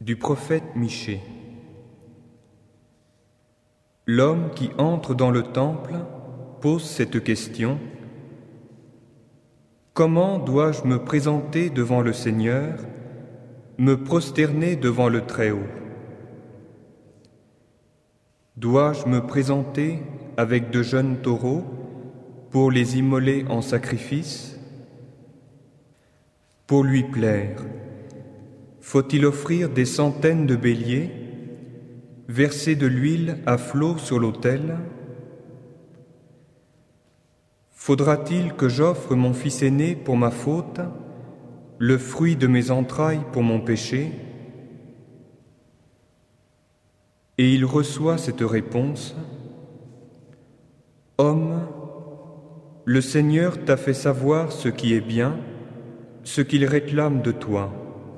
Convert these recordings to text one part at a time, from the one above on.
Du prophète Michée. L'homme qui entre dans le temple pose cette question: comment dois-je me présenter devant le Seigneur, me prosterner devant le Très-Haut? Dois-je me présenter avec de jeunes taureaux pour les immoler en sacrifice? Pour lui plaire, faut-il offrir des centaines de béliers, verser de l'huile à flot sur l'autel? Faudra-t-il que j'offre mon fils aîné pour ma faute, le fruit de mes entrailles pour mon péché? Et il reçoit cette réponse: Homme, le Seigneur t'a fait savoir ce qui est bien, ce qu'il réclame de toi.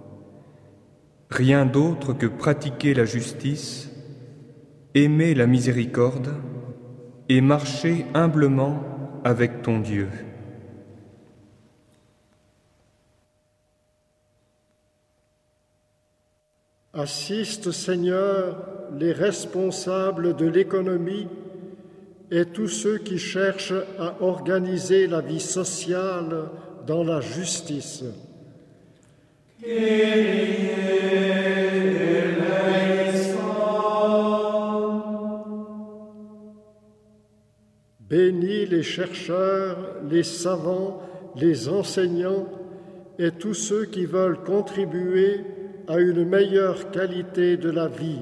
Rien d'autre que pratiquer la justice, aimer la miséricorde et marcher humblement avec ton Dieu. Assiste, Seigneur, les responsables de l'économie et tous ceux qui cherchent à organiser la vie sociale dans la justice. Bénis les chercheurs, les savants, les enseignants et tous ceux qui veulent contribuer à une meilleure qualité de la vie.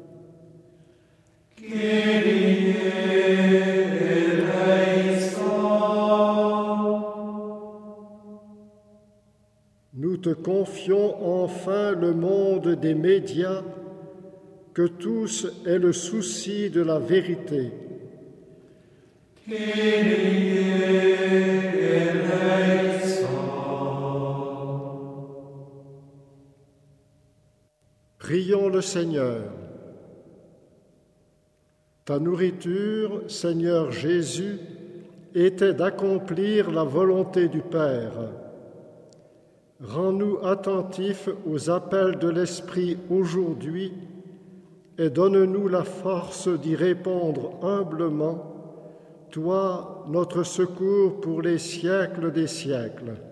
Nous te confions enfin le monde des médias, que tous aient le souci de la vérité. Prions le Seigneur. Ta nourriture, Seigneur Jésus, était d'accomplir la volonté du Père. Rends-nous attentifs aux appels de l'Esprit aujourd'hui et donne-nous la force d'y répondre humblement, toi, notre secours pour les siècles des siècles.